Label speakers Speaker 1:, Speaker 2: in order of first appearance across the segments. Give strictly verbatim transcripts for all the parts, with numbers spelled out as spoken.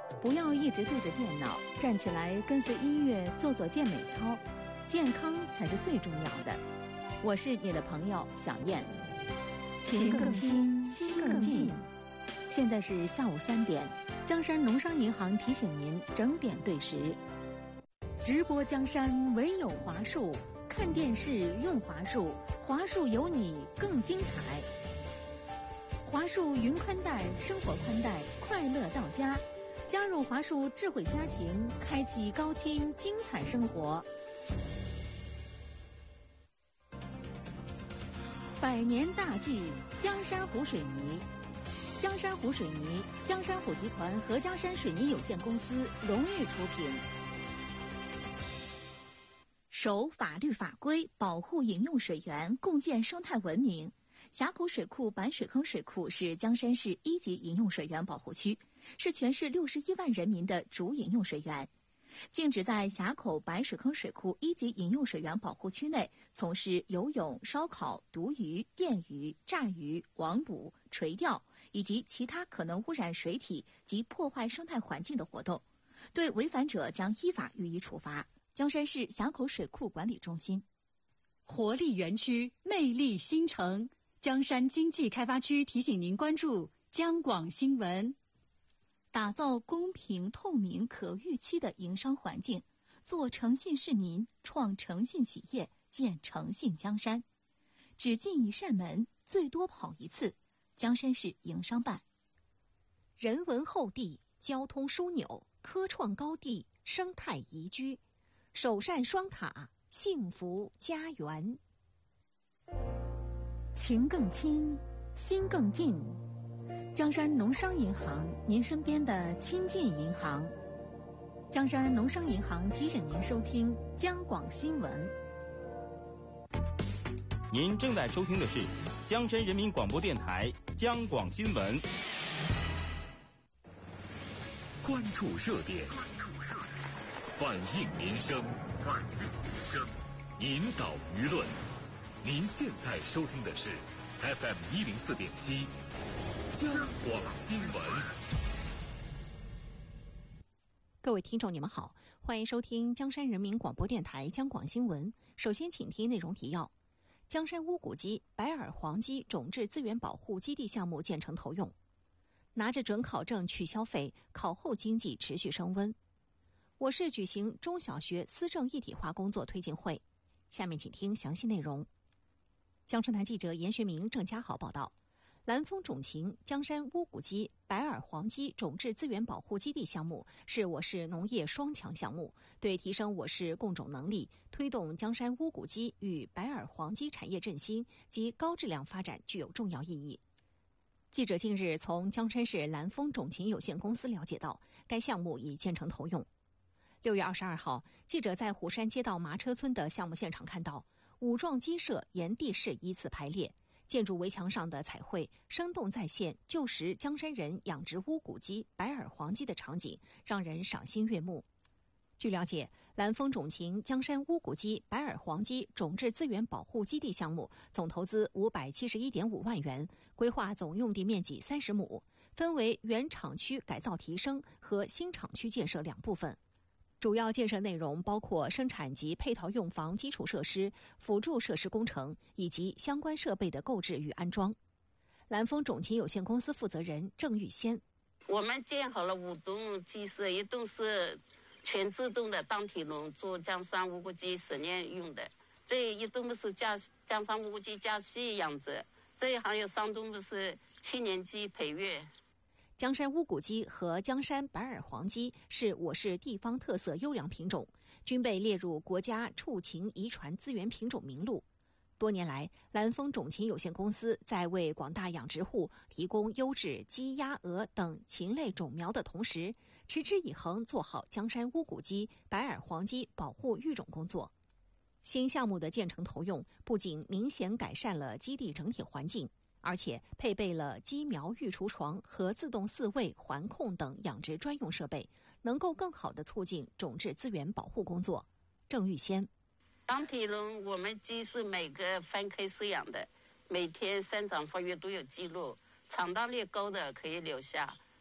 Speaker 1: 不要一直对着电脑，站起来跟随音乐做做健美操，健康才是最重要的。我是你的朋友小燕，情更亲，心更近。现在是下午三点，江山农商银行提醒您整点对时。直播江山唯有华数，看电视用华数，华数有你更精彩。华数云宽带，生活宽带，快乐到家。加入华数智慧家庭，开启高清精彩生活。百年大计，江山湖水泥。江山湖水泥，江山湖集团和江山水泥有限公司荣誉出品。
Speaker 2: 守法律法规，保护饮用水源，共建生态文明。峡口水库白水坑水库是江山市一级饮用水源保护区，是全市六十一万人民的主饮用水源。禁止在峡口白水坑水库一级饮用水源保护区内从事游泳、烧烤、毒鱼、电鱼、炸鱼、网捕、垂钓以及其他可能污染水体及破坏生态环境的活动，对违反者将依法予以处罚。江山市峡口水库管理中心。
Speaker 3: 活力园区，魅力新城。江山经济开发区提醒您关注江广新闻。
Speaker 2: 打造公平、透明、可预期的营商环境，做诚信市民，创诚信企业，建诚信江山。只进一扇门，最多跑一次。江山市营商办。
Speaker 4: 人文厚地，交通枢纽，科创高地，生态宜居，首善双塔，幸福家园。
Speaker 1: 情更亲，心更近。江山农商银行，您身边的亲近银行。江山农商银行提醒您收听江广新闻。
Speaker 5: 您正在收听的是江山人民广播电台江广新闻。
Speaker 6: 关注热点，反映民生，反映民生，引导舆论。您现在收听的是 F M 一零四点七江广新闻。
Speaker 4: 各位听众，你们好，欢迎收听江山人民广播电台江广新闻。首先，请听内容提要：江山乌骨鸡白耳黄鸡种质资源保护基地项目建成投用。拿着准考证去消费，考后经济持续升温。我市举行中小学思政一体化工作推进会。下面请听详细内容。江山台记者严学明、郑家豪报道，蓝丰种禽江山乌骨鸡白耳黄鸡种质资源保护基地项目是我市农业双强项目，对提升我市供种能力、推动江山乌骨鸡与白耳黄鸡产业振兴及高质量发展具有重要意义。记者近日从江山市蓝丰种禽有限公司了解到，该项目已建成投用。六月二十二号，记者在虎山街道麻车村的项目现场看到，五幢鸡舍沿地势依次排列，建筑围墙上的彩绘生动再现旧时江山人养殖乌骨鸡、白耳黄鸡的场景，让人赏心悦目。据了解，蓝丰种禽江山乌骨鸡、白耳黄鸡种质资源保护基地项目总投资五百七十一点五万元，规划总用地面积三十亩，分为原厂区改造提升和新厂区建设两部分。主要建设内容包括生产及配套用房基础设施、辅助设施工程以及相关设备的购置与安装。蓝丰种禽有限公司负责人郑玉仙：
Speaker 7: 我们建好了五栋鸡舍，一栋是全自动的当体笼，做江山乌骨鸡实验用的，这一栋是江江山乌骨鸡加细养殖，这还有三栋是青年鸡培育。
Speaker 4: 江山乌骨鸡和江山白耳黄鸡是我市地方特色优良品种，均被列入国家畜禽遗传资源品种名录。多年来，蓝丰种禽有限公司在为广大养殖户提供优质鸡、鸭、鹅等禽类种苗的同时，持之以恒做好江山乌骨鸡、白耳黄鸡保护育种工作。新项目的建成投用，不仅明显改善了基地整体环境，而且配备了鸡苗育雏床和自动饲喂、环控等养殖专用设备，能够更好地促进种质资源保护工作。郑玉仙：
Speaker 7: 当体笼我们鸡是每个分开饲养的，每天生长发育都有记录，产蛋率高的可以留下，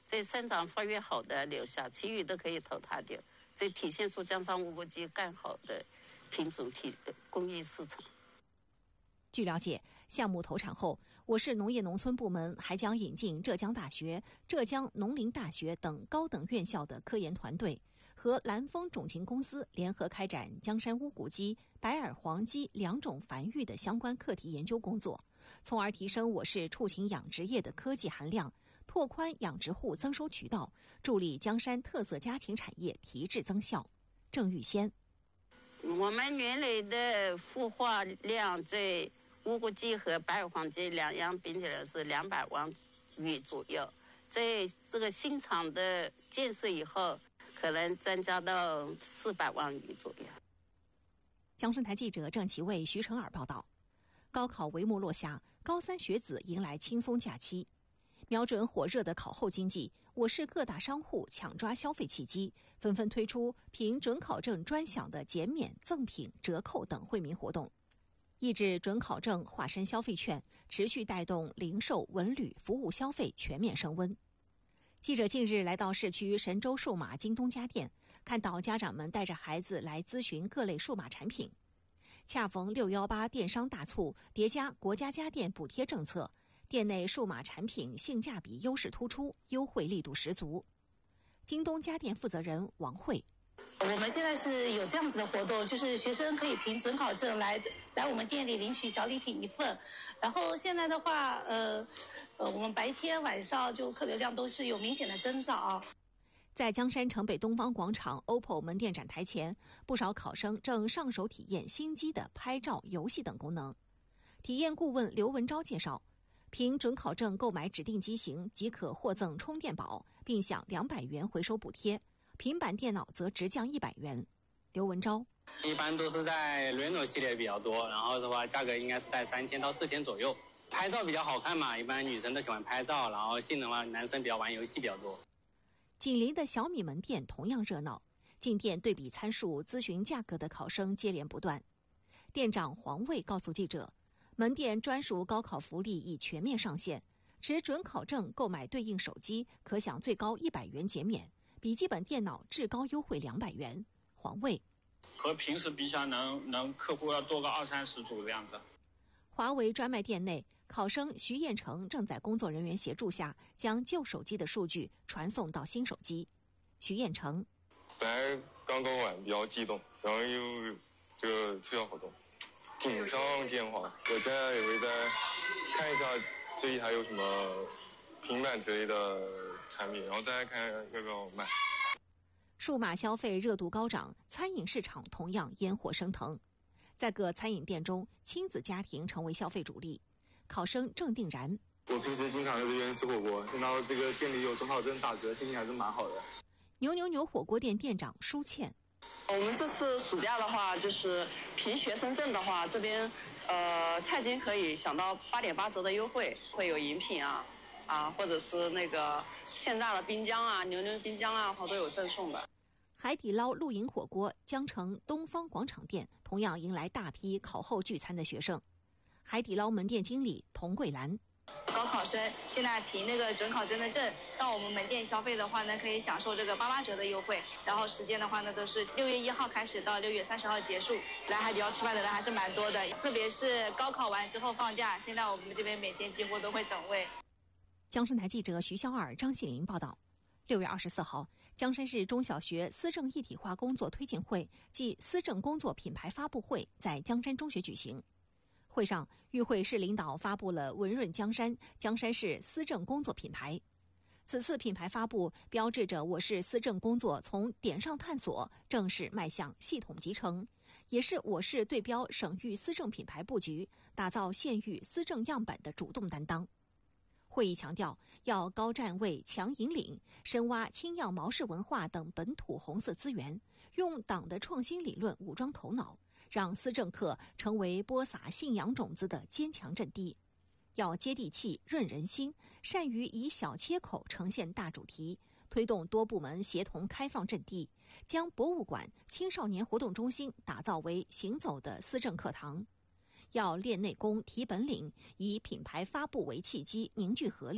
Speaker 7: 这生长发育好的留下，其余的可以淘汰掉。这体现出江山无骨鸡更好的品种体供应市场。
Speaker 4: 据了解，项目投产后，我市农业农村部门还将引进浙江大学、浙江农林大学等高等院校的科研团队，和蓝丰种禽公司联合开展江山乌骨鸡、白耳黄鸡两种繁育的相关课题研究工作，从而提升我市畜禽养殖业的科技含量，拓宽养殖户增收渠道，助力江山特色家禽产业提质增效。郑玉仙，
Speaker 7: 我们原来的孵化量在乌骨鸡和白耳黄鸡两样比起来是两百万羽左右，在这个新厂的建设以后，可能增加到四百万羽左右。
Speaker 4: 江山台记者郑其卫、徐成尔报道。高考帷幕落下，高三学子迎来轻松假期。瞄准火热的考后经济，我市各大商户抢抓消费契机，纷纷推出凭准考证专享的减免、赠品、折扣等惠民活动。抑制准考证化身消费券，持续带动零售、文旅、服务消费全面升温。记者近日来到市区神州数码京东家店，看到家长们带着孩子来咨询各类数码产品。恰逢六一八电商大促，叠加国家家电补贴政策，店内数码产品性价比优势突出，优惠力度十足。京东家电负责人王慧，
Speaker 8: 我们现在是有这样子的活动，就是学生可以凭准考证来来我们店里领取小礼品一份。然后现在的话，呃呃，我们白天晚上就客流量都是有明显的增长。
Speaker 4: 在江山城北东方广场 O P P O 门店展台前，不少考生正上手体验新机的拍照、游戏等功能。体验顾问刘文昭介绍，凭准考证购买指定机型即可获赠充电宝，并享两百元回收补贴。平板电脑则直降一百元。刘文昭，
Speaker 9: 一般都是在 Reno 系列比较多，然后的话价格应该是在三千到四千左右。拍照比较好看嘛，一般女生都喜欢拍照，然后性能的话，男生比较玩游戏比较多。
Speaker 4: 紧邻的小米门店同样热闹，进店对比参数、咨询价格的考生接连不断。店长黄卫告诉记者，门店专属高考福利已全面上线，持准考证购买对应手机可享最高一百元减免。笔记本电脑至高优惠两百元。黄卫，
Speaker 10: 和平时比起来能能客户要多个二三十组的样子。
Speaker 4: 华为专卖店内，考生徐彦成正在工作人员协助下将旧手机的数据传送到新手机。徐彦成，
Speaker 11: 本来刚刚完比较激动，然后又这个促销活动，锦上添花。我现在也会再看一下这里还有什么平板之类的产品，然后再看要不要买。
Speaker 4: 数码消费热度高涨，餐饮市场同样烟火升腾。在各餐饮店中，亲子家庭成为消费主力。考生郑定然，
Speaker 12: 我平时经常在这边吃火锅，看到这个店里有准考证打折，心情还是蛮好的。
Speaker 4: 牛牛牛火锅店店长舒倩，
Speaker 13: 我们这次暑假的话，就是凭学生证的话，这边呃菜金可以享到八点八折的优惠，会有饮品啊啊，或者是那个现榨的冰浆啊、牛牛冰浆啊，都有赠送的。
Speaker 4: 海底捞露营火锅江城东方广场店同样迎来大批考后聚餐的学生。海底捞门店经理童桂兰，
Speaker 14: 高考生现在凭那个准考证的证到我们门店消费的话呢，可以享受这个八八折的优惠。然后时间的话呢，都是六月一号开始到六月三十号结束。来海底捞吃饭的人还是蛮多的，特别是高考完之后放假，现在我们这边每天几乎都会等位。
Speaker 4: 江山台记者徐潇尔、张信林报道。六月二十四号，江山市中小学思政一体化工作推进会暨思政工作品牌发布会在江山中学举行。会上，与会市领导发布了文润江山、江山市思政工作品牌。此次品牌发布标志着我市思政工作从点上探索正式迈向系统集成，也是我市对标省域思政品牌布局、打造县域思政样板的主动担当。会议强调，要高站位、强引领，深挖青药毛氏文化等本土红色资源，用党的创新理论武装头脑，让思政课成为播撒信仰种子的坚强阵地。要接地气、润人心，善于以小切口呈现大主题，推动多部门协同开放阵地，将博物馆、青少年活动中心打造为行走的思政课堂。要练内功、提本领，以品牌发布为契机，凝聚合力，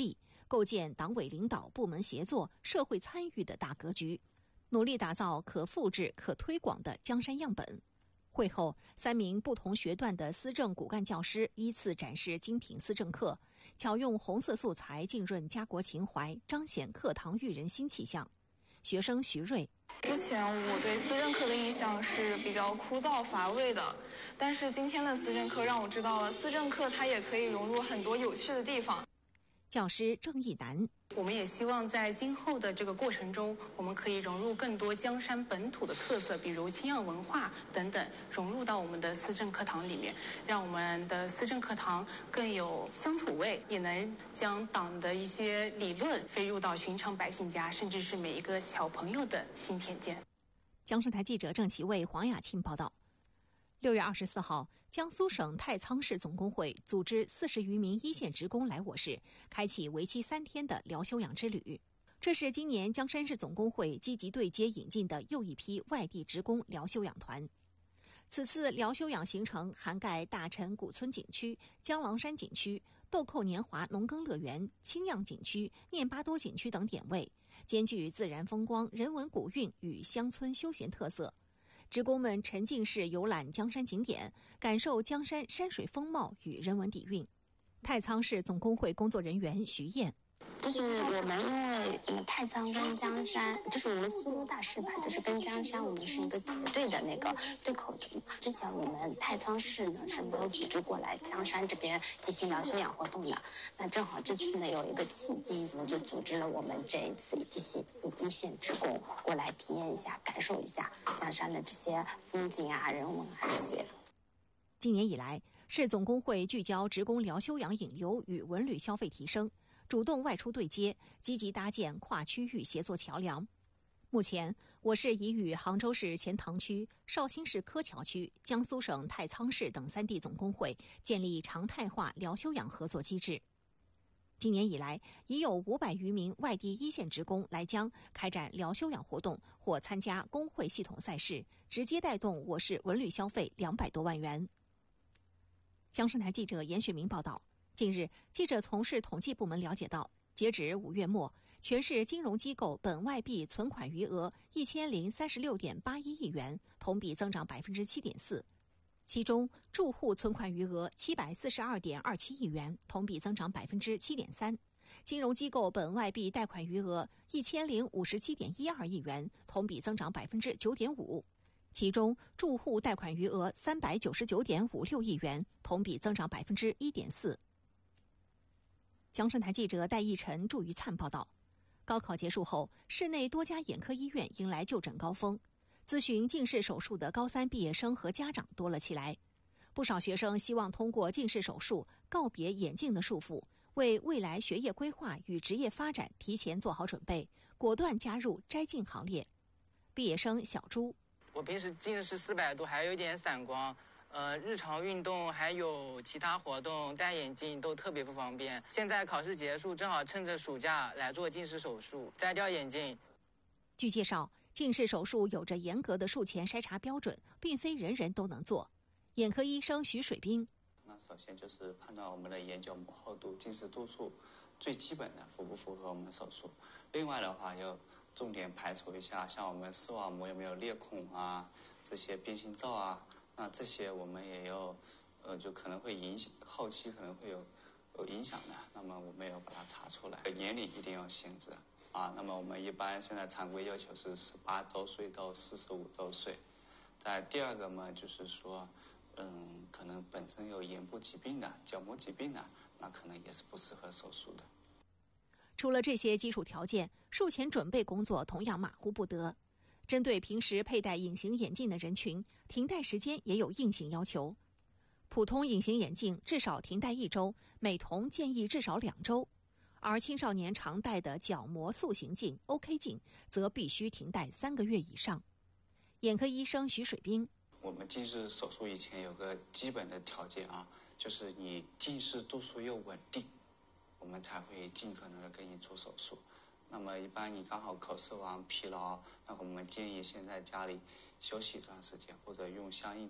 Speaker 4: 构建党委领导、部门协作、社会参与的大格局，努力打造可复制、可推广的江山样本。会后，三名不同学段的思政骨干教师依次展示精品思政课，巧用红色素材浸润家国情怀，彰显课堂育人新气象。学生徐瑞：
Speaker 15: 之前我对思政课的印象是比较枯燥乏味的，但是今天的思政课让我知道了，思政课它也可以融入很多有趣的地方。
Speaker 4: 教师郑义南：
Speaker 16: 我们也希望在今后的这个过程中，我们可以融入更多江山本土的特色，比如青样文化等等，融入到我们的思政课堂里面，让我们的思政课堂更有乡土味，也能将党的一些理论飞入到寻常百姓家，甚至是每一个小朋友的心田间。
Speaker 4: 江苏台记者郑其卫、黄雅庆报道。六月二十四号，江苏省太仓市总工会组织四十余名一线职工来我市，开启为期三天的疗休养之旅。这是今年江山市总工会积极对接引进的又一批外地职工疗休养团。此次疗休养行程涵盖大陈古村景区、江郎山景区、豆蔻年华农耕乐园、青样景区、念巴多景区等点位，兼具自然风光、人文古韵与乡村休闲特色。职工们沉浸式游览江山景点，感受江山山水风貌与人文底蕴。太仓市总工会工作人员徐燕：
Speaker 17: 就是我们因为呃太仓跟江山，就是我们苏州大市吧，就是跟江山我们是一个结对的那个对口的。之前我们太仓市呢是没有组织过来江山这边进行疗休养活动的，那正好这次呢有一个契机，我们就组织了我们这一次一线一线职工过来体验一下、感受一下江山的这些风景啊、人文啊这些。
Speaker 4: 今年以来，市总工会聚焦职工疗休养引流与文旅消费提升，主动外出对接，积极搭建跨区域协作桥梁。目前，我市已与杭州市钱塘区、绍兴市柯桥区、江苏省太仓市等三地总工会建立常态化疗休养合作机制。今年以来，已有五百余名外地一线职工来江开展疗休养活动或参加工会系统赛事，直接带动我市文旅消费两百多万元。江苏台记者严雪明报道。近日，记者从市统计部门了解到，截止五月末，全市金融机构本外币存款余额一千零三十六点八一亿元，同比增长百分之七点四。其中，住户存款余额七百四十二点二七亿元，同比增长百分之七点三；金融机构本外币贷款余额一千零五十七点一二亿元，同比增长百分之九点五。其中，住户贷款余额三百九十九点五六亿元，同比增长百分之一点四。江山台记者戴义晨、祝于灿报道。高考结束后，市内多家眼科医院迎来就诊高峰，咨询近视手术的高三毕业生和家长多了起来。不少学生希望通过近视手术告别眼镜的束缚，为未来学业规划与职业发展提前做好准备，果断加入摘镜行列。毕业生小朱：
Speaker 18: 我平时近视四百度，还有一点散光。呃，日常运动还有其他活动，戴眼镜都特别不方便。现在考试结束，正好趁着暑假来做近视手术，摘掉眼镜。
Speaker 4: 据介绍，近视手术有着严格的术前筛查标准，并非人人都能做。眼科医生徐水兵：
Speaker 19: 那首先就是判断我们的眼角膜厚度、近视度数，最基本的符不符合我们手术。另外的话，要重点排除一下，像我们视网膜有没有裂孔啊，这些变形灶啊。那这些我们也有，呃，就可能会影响后期可能会有有影响的，那么我们也要把它查出来。年龄一定要限制啊，那么我们一般现在常规要求是十八周岁到四十五周岁。在第二个嘛，就是说，嗯，可能本身有眼部疾病的、角膜疾病的，那可能也是不适合手术的。
Speaker 4: 除了这些基础条件，术前准备工作同样马虎不得。针对平时佩戴隐形眼镜的人群，停戴时间也有硬性要求。普通隐形眼镜至少停戴一周，美瞳建议至少两周，而青少年常戴的角膜塑形镜 O K 镜则必须停戴三个月以上。眼科医生徐水兵：
Speaker 19: 我们近视手术以前有个基本的条件啊，就是你近视度数又稳定，我们才会尽可能的给你做手术。那么一般你刚好考试完疲劳，那我们建议先在家里休息一段时间，或者用相应